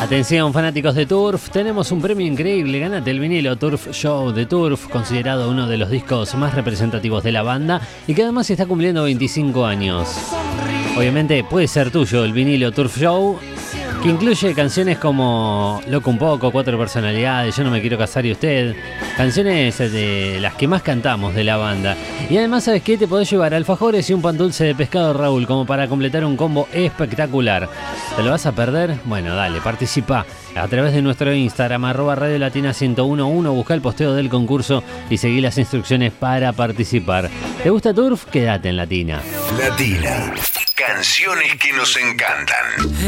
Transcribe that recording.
Atención, fanáticos de Turf, tenemos un premio increíble. Gánate el vinilo Turf Show de Turf, considerado uno de los discos más representativos de la banda y que además está cumpliendo 25 años. Obviamente puede ser tuyo el vinilo Turf Show, que incluye canciones como Loco un poco, Cuatro personalidades, Yo no me quiero casar y usted, canciones de las que más cantamos de la banda. Y además, ¿sabes qué? Te podés llevar alfajores y un pan dulce de pescado Raúl, como para completar un combo espectacular. ¿Te lo vas a perder? Bueno, dale, participa a través de nuestro Instagram, @radiolatina1011, busca el posteo del concurso y seguí las instrucciones para participar. ¿Te gusta Turf? Quédate en Latina. Latina. Canciones que nos encantan.